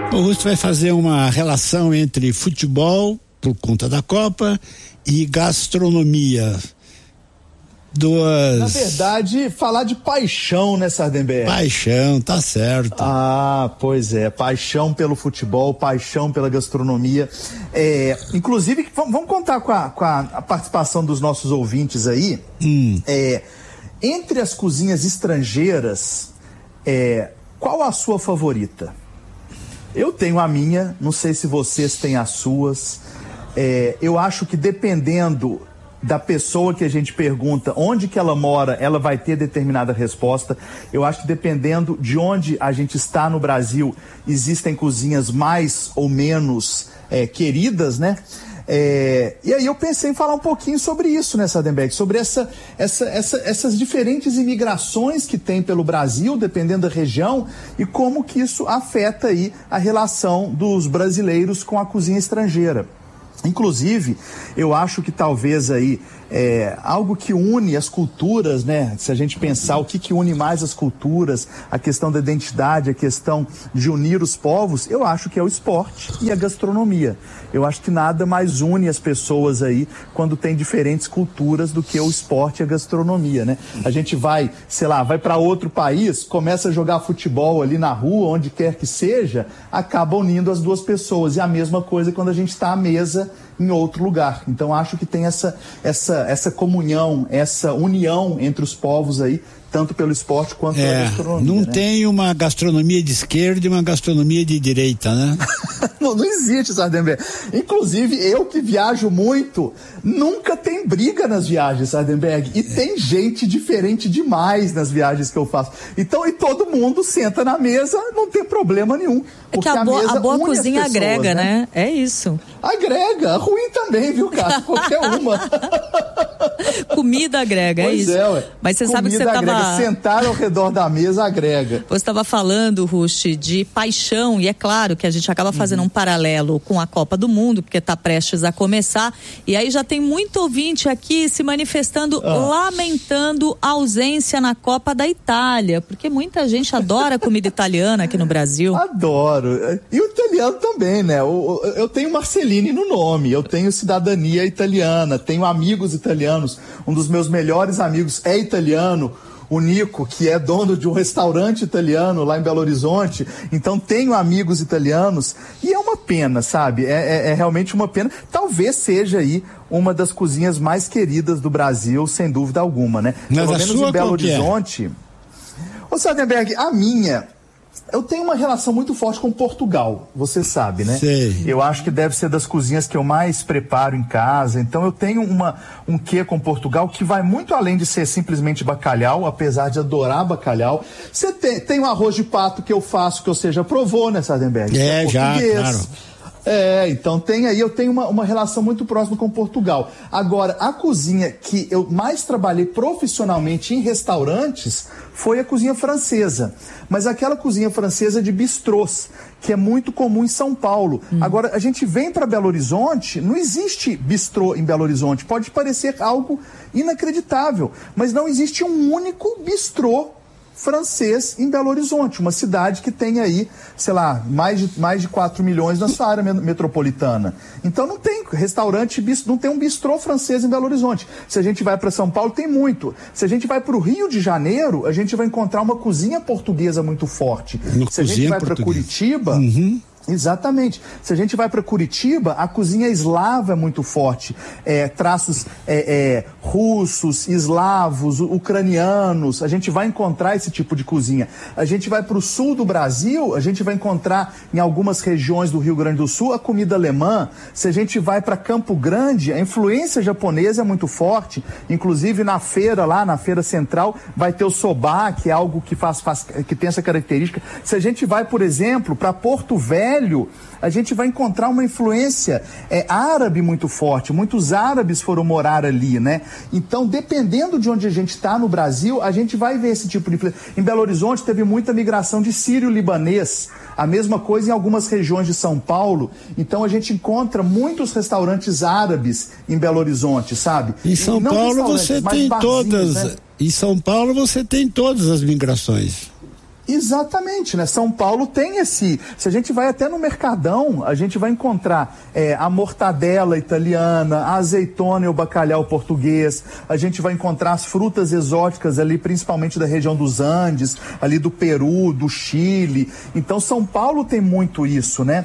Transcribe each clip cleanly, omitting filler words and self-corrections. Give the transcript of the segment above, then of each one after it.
O Russo vai fazer uma relação entre futebol, por conta da Copa, e gastronomia. Na verdade, falar de paixão, né, Sardenberg? Paixão, tá certo. Ah, pois é, paixão pelo futebol, paixão pela gastronomia. Inclusive, vamos contar com a participação dos nossos ouvintes aí. Entre as cozinhas estrangeiras, qual a sua favorita? Eu tenho a minha, não sei se vocês têm as suas. Eu acho que dependendo da pessoa que a gente pergunta onde que ela mora, ela vai ter determinada resposta. Eu acho que dependendo de onde a gente está no Brasil, existem cozinhas mais ou menos queridas, né? E aí eu pensei em falar um pouquinho sobre isso, né, Sardenberg? Sobre essas diferentes imigrações que tem pelo Brasil, dependendo da região, e como que isso afeta aí a relação dos brasileiros com a cozinha estrangeira. Inclusive, eu acho que talvez aí algo que une as culturas, né? Se a gente pensar o que une mais as culturas, a questão da identidade, a questão de unir os povos, eu acho que é o esporte e a gastronomia. Eu acho que nada mais une as pessoas aí quando tem diferentes culturas do que o esporte e a gastronomia, né? A gente vai, sei lá, vai para outro país, começa a jogar futebol ali na rua, onde quer que seja, acaba unindo as duas pessoas. E a mesma coisa quando a gente está à mesa em outro lugar. Então acho que tem essa comunhão, essa união entre os povos aí, tanto pelo esporte quanto pela gastronomia. Não, né? Tem uma gastronomia de esquerda e uma gastronomia de direita, né? não existe, Sardenberg. Inclusive, eu que viajo muito, nunca tem briga nas viagens, Sardenberg. E tem gente diferente demais nas viagens que eu faço. Então, e todo mundo senta na mesa, não tem problema nenhum. É que a boa cozinha pessoas, agrega, né? É isso. Agrega. Ruim também, viu, cara? Qualquer uma. Comida agrega, pois isso. Mas você sabe que você agrega. Sentar ao redor da mesa agrega. Você estava falando, Rush, de paixão, e é claro que a gente acaba fazendo um paralelo com a Copa do Mundo, porque está prestes a começar, e aí já tem muito ouvinte aqui se manifestando, lamentando a ausência na Copa da Itália, porque muita gente adora comida italiana aqui no Brasil. Adoro. E o italiano também, né? Eu tenho Marceline no nome, eu tenho cidadania italiana, tenho amigos italianos, um dos meus melhores amigos é italiano, o Nico, que é dono de um restaurante italiano lá em Belo Horizonte. Então tenho amigos italianos e é uma pena, sabe? É realmente uma pena. Talvez seja aí uma das cozinhas mais queridas do Brasil, sem dúvida alguma, né? Mas pelo menos em Belo Horizonte. Ô, Sardenberg, a minha... Eu tenho uma relação muito forte com Portugal, você sabe, né? Sei. Eu acho que deve ser das cozinhas que eu mais preparo em casa, então eu tenho um quê com Portugal que vai muito além de ser simplesmente bacalhau, apesar de adorar bacalhau. Você tem um arroz de pato que eu faço, que você já provou, né, Sardenberg? Já, claro. Então eu tenho uma relação muito próxima com Portugal. Agora, a cozinha que eu mais trabalhei profissionalmente em restaurantes foi a cozinha francesa. Mas aquela cozinha francesa de bistrôs, que é muito comum em São Paulo. Agora, a gente vem para Belo Horizonte, não existe bistrô em Belo Horizonte. Pode parecer algo inacreditável, mas não existe um único bistrô francês em Belo Horizonte, uma cidade que tem aí, sei lá, mais de 4 milhões na sua área metropolitana. Então não tem restaurante, não tem um bistrô francês em Belo Horizonte. Se a gente vai para São Paulo, tem muito. Se a gente vai para o Rio de Janeiro, a gente vai encontrar uma cozinha portuguesa muito forte. Se a gente vai para Curitiba... Exatamente. Se a gente vai para Curitiba, a cozinha eslava é muito forte. Traços russos, eslavos, ucranianos. A gente vai encontrar esse tipo de cozinha. A gente vai para o sul do Brasil, a gente vai encontrar em algumas regiões do Rio Grande do Sul a comida alemã. Se a gente vai para Campo Grande, a influência japonesa é muito forte. Inclusive na feira lá, na feira central, vai ter o soba, que é algo que que tem essa característica. Se a gente vai, por exemplo, para Porto Velho, a gente vai encontrar uma influência árabe muito forte. Muitos árabes foram morar ali, né? Então, dependendo de onde a gente está no Brasil, a gente vai ver esse tipo de influência. Em Belo Horizonte teve muita migração de sírio-libanês. A mesma coisa em algumas regiões de São Paulo. Então, a gente encontra muitos restaurantes árabes em Belo Horizonte, sabe? Em São Paulo você tem todas. Né? Em São Paulo você tem todas as migrações. Exatamente, né? São Paulo tem se a gente vai até no Mercadão, a gente vai encontrar a mortadela italiana, a azeitona e o bacalhau português, a gente vai encontrar as frutas exóticas ali, principalmente da região dos Andes, ali do Peru, do Chile. Então São Paulo tem muito isso, né?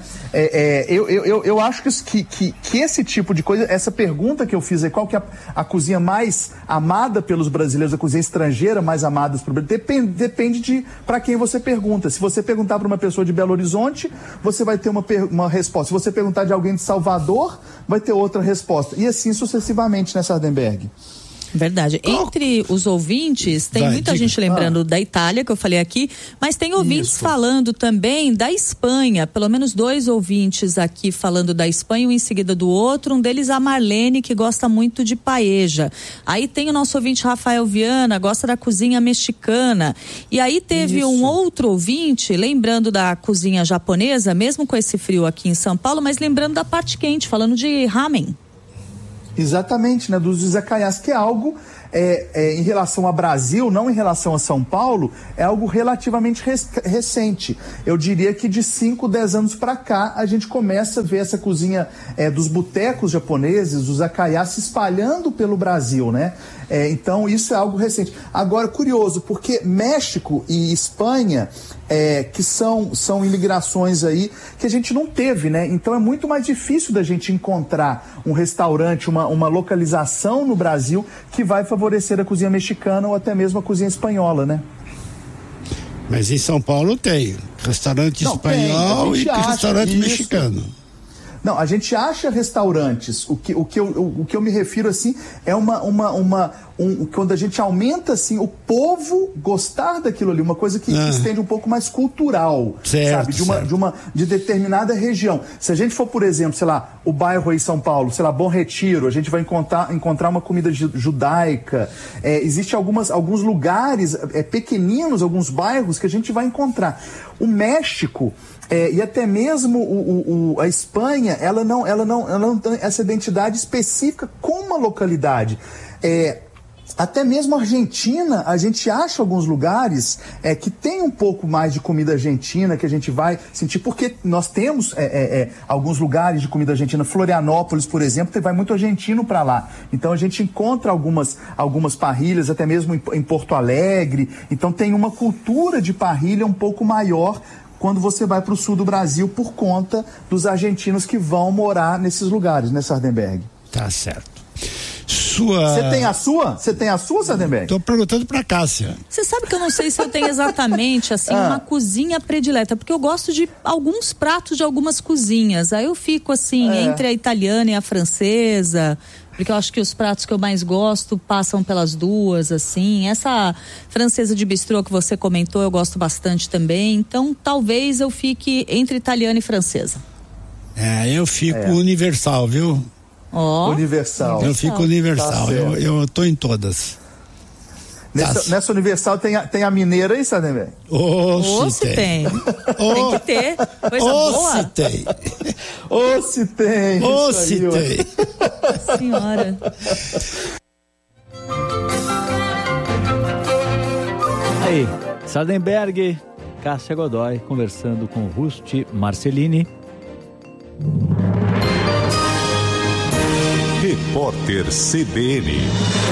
Eu acho que esse tipo de coisa, essa pergunta que eu fiz aí, qual que é a cozinha mais amada pelos brasileiros, a cozinha estrangeira mais amada pelos brasileiros, depende de para quem você pergunta. Se você perguntar para uma pessoa de Belo Horizonte, você vai ter uma resposta. Se você perguntar de alguém de Salvador, vai ter outra resposta. E assim sucessivamente, né, Sardenberg? Verdade. Entre os ouvintes, tem muita gente lembrando da Itália, que eu falei aqui, mas tem ouvintes falando também da Espanha. Pelo menos 2 ouvintes aqui falando da Espanha, um em seguida do outro. Um deles, a Marlene, que gosta muito de paella. Aí tem o nosso ouvinte Rafael Viana, gosta da cozinha mexicana. E aí teve um outro ouvinte, lembrando da cozinha japonesa, mesmo com esse frio aqui em São Paulo, mas lembrando da parte quente, falando de ramen. Exatamente, né, dos izakayas, que é algo em relação ao Brasil, não em relação a São Paulo, é algo relativamente recente. Eu diria que de 5, 10 anos para cá, a gente começa a ver essa cozinha dos botecos japoneses, os izakayas, se espalhando pelo Brasil, né? Então isso é algo recente. Agora, curioso, porque México e Espanha, que são imigrações aí que a gente não teve, né? Então é muito mais difícil da gente encontrar um restaurante, uma localização no Brasil que vai favorecer a cozinha mexicana ou até mesmo a cozinha espanhola, né? Mas em São Paulo tem restaurante espanhol e restaurante mexicano. Não, a gente acha restaurantes, o que eu me refiro assim é quando a gente aumenta assim o povo gostar daquilo ali, uma coisa que estende um pouco mais cultural, certo, sabe, de determinada região. Se a gente for, por exemplo, sei lá, o bairro aí em São Paulo, sei lá, Bom Retiro, a gente vai encontrar uma comida judaica. Existe alguns lugares pequeninos, alguns bairros que a gente vai encontrar. O México e até mesmo a Espanha, ela não tem essa identidade específica com uma localidade. Até mesmo a Argentina, a gente acha alguns lugares que tem um pouco mais de comida argentina, que a gente vai sentir, porque nós temos alguns lugares de comida argentina. Florianópolis, por exemplo, vai muito argentino para lá. Então a gente encontra algumas parrilhas, até mesmo em Porto Alegre. Então tem uma cultura de parrilha um pouco maior quando você vai para o sul do Brasil, por conta dos argentinos que vão morar nesses lugares, né, Sardenberg? Tá certo. Você tem a sua? Você tem a sua, Sardenberg? Tô perguntando pra Cássia. Você sabe que eu não sei se eu tenho exatamente, assim, uma cozinha predileta, porque eu gosto de alguns pratos de algumas cozinhas. Aí eu fico, assim, entre a italiana e a francesa, porque eu acho que os pratos que eu mais gosto passam pelas duas, assim. Essa francesa de bistrô que você comentou, eu gosto bastante também. Então, talvez eu fique entre italiana e francesa. Eu fico universal, viu? Universal. Eu fico universal. Tá, eu tô em todas. Nessa Universal tem a mineira aí, Sardenberg? Se tem. Tem que ter. Coisa boa. Se tem. Se tem. Se tem. Senhora. Aí, Sardenberg, Cássia Godoy, conversando com Rusty Marcellini. Repórter CBN.